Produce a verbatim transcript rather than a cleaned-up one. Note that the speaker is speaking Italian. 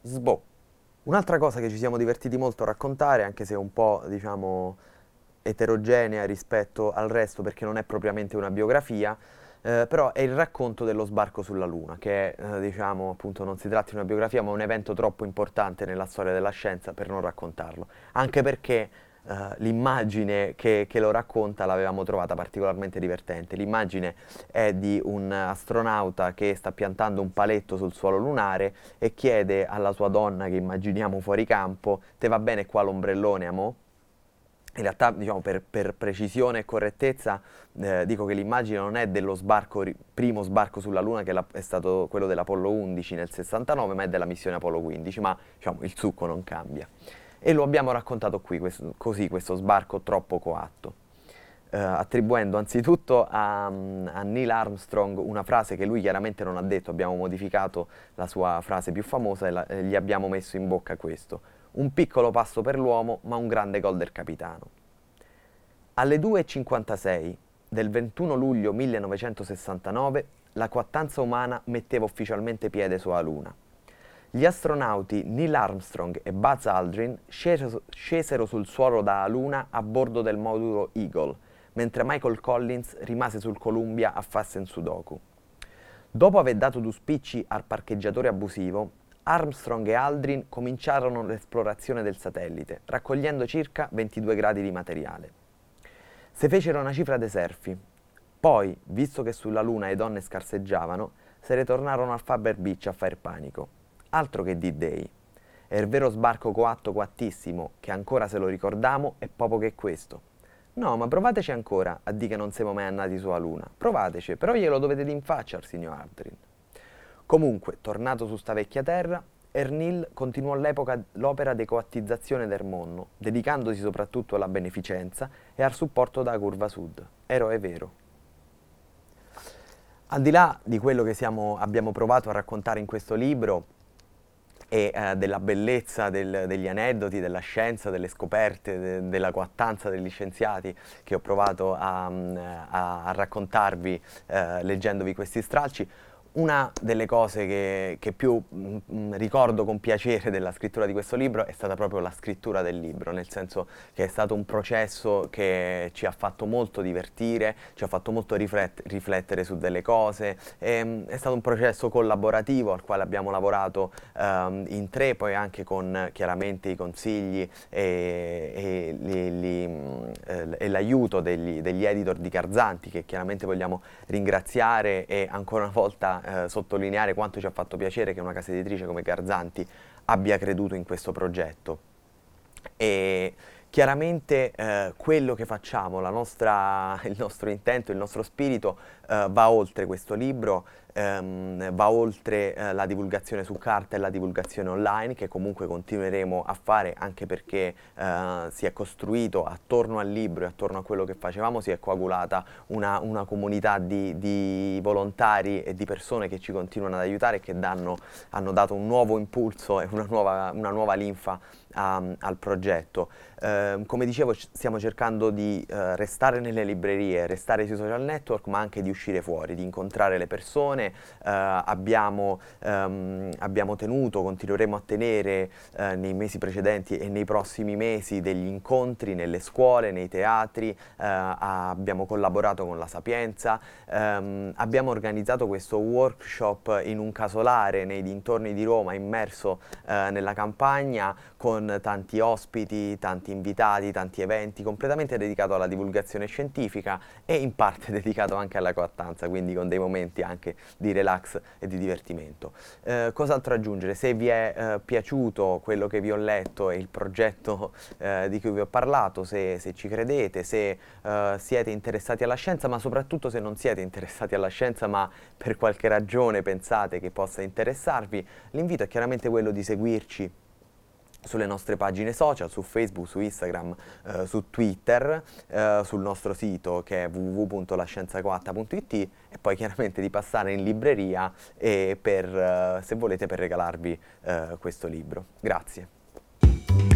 Sboh. Un'altra cosa che ci siamo divertiti molto a raccontare, anche se un po', diciamo, eterogenea rispetto al resto, perché non è propriamente una biografia, eh, però è il racconto dello sbarco sulla Luna, che eh, diciamo, appunto, non si tratta di una biografia, ma un evento troppo importante nella storia della scienza per non raccontarlo. Anche perché eh, l'immagine che, che lo racconta l'avevamo trovata particolarmente divertente. L'immagine è di un astronauta che sta piantando un paletto sul suolo lunare e chiede alla sua donna, che immaginiamo fuori campo: te va bene qua l'ombrellone, amo? In realtà, diciamo, per, per precisione e correttezza, eh, dico che l'immagine non è dello sbarco, ri- primo sbarco sulla Luna, che la- è stato quello dell'Apollo undici nel sessantanove, ma è della missione Apollo quindici, ma diciamo, il succo non cambia. E lo abbiamo raccontato qui, questo- così, questo sbarco troppo coatto, eh, attribuendo anzitutto a, a Neil Armstrong una frase che lui chiaramente non ha detto. Abbiamo modificato la sua frase più famosa e, la- e gli abbiamo messo in bocca questo: un piccolo passo per l'uomo, ma un grande gol del capitano. Alle due e cinquantasei del ventuno luglio millenovecentosessantanove la coattanza umana metteva ufficialmente piede sulla Luna. Gli astronauti Neil Armstrong e Buzz Aldrin scesero, scesero sul suolo dalla Luna a bordo del modulo Eagle, mentre Michael Collins rimase sul Columbia a farsi un sudoku. Dopo aver dato due spicci al parcheggiatore abusivo, Armstrong e Aldrin cominciarono l'esplorazione del satellite, raccogliendo circa ventidue gradi di materiale. Se fecero una cifra dei selfie. Poi, visto che sulla Luna le donne scarseggiavano, se ne tornarono al Faber Beach a fare panico. Altro che D-Day. E il vero sbarco coatto coattissimo, che ancora se lo ricordamo, è proprio che questo. No, ma provateci ancora a dire che non siamo mai andati sulla Luna. Provateci, però glielo dovete dire in faccia al signor Aldrin. Comunque, tornato su sta vecchia terra, Ernil continuò l'epoca- l'opera di coattizzazione del mondo, dedicandosi soprattutto alla beneficenza e al supporto della curva sud. Eroe vero. Al di là di quello che siamo- abbiamo provato a raccontare in questo libro e eh, della bellezza del- degli aneddoti, della scienza, delle scoperte, de- della coattanza degli scienziati che ho provato a, mm, a- a raccontarvi eh, leggendovi questi stralci, una delle cose che, che più mm, mm, ricordo con piacere della scrittura di questo libro è stata proprio la scrittura del libro, nel senso che è stato un processo che ci ha fatto molto divertire, ci ha fatto molto riflet- riflettere su delle cose. E, è stato un processo collaborativo al quale abbiamo lavorato ehm, in tre, poi anche con chiaramente i consigli e, e li- li, mh, eh, e l'aiuto degli, degli editor di Garzanti, che chiaramente vogliamo ringraziare e ancora una volta eh, sottolineare quanto ci ha fatto piacere che una casa editrice come Garzanti abbia creduto in questo progetto. E chiaramente eh, quello che facciamo, la nostra, il nostro intento, il nostro spirito eh, va oltre questo libro, ehm, va oltre eh, la divulgazione su carta e la divulgazione online, che comunque continueremo a fare, anche perché eh, si è costruito attorno al libro e attorno a quello che facevamo, si è coagulata una, una comunità di, di volontari e di persone che ci continuano ad aiutare e che danno, hanno dato un nuovo impulso e una nuova, una nuova linfa a, al progetto. Eh, come dicevo, c- stiamo cercando di eh, restare nelle librerie, restare sui social network, ma anche di uscire fuori, di incontrare le persone. Eh, abbiamo, ehm, abbiamo tenuto, continueremo a tenere eh, nei mesi precedenti e nei prossimi mesi degli incontri nelle scuole, nei teatri. Eh, abbiamo collaborato con la Sapienza, ehm, abbiamo organizzato questo workshop in un casolare nei dintorni di Roma, immerso eh, nella campagna, con tanti ospiti, tanti invitati, tanti eventi, completamente dedicato alla divulgazione scientifica e in parte dedicato anche alla coattanza, quindi con dei momenti anche di relax e di divertimento. Eh, cos'altro aggiungere? Se vi è eh, piaciuto quello che vi ho letto e il progetto eh, di cui vi ho parlato, se, se ci credete, se eh, siete interessati alla scienza, ma soprattutto se non siete interessati alla scienza, ma per qualche ragione pensate che possa interessarvi, l'invito è chiaramente quello di seguirci sulle nostre pagine social, su Facebook, su Instagram, eh, su Twitter, eh, sul nostro sito che è w w w punto la scienza coatta punto i t, e poi chiaramente di passare in libreria e per, eh, se volete, per regalarvi eh, questo libro. Grazie.